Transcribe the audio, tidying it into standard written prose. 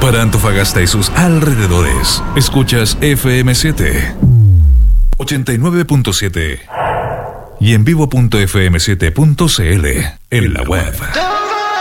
Para Antofagasta y sus alrededores, escuchas FM7 89.7 y en vivo.fm7.cl en la web.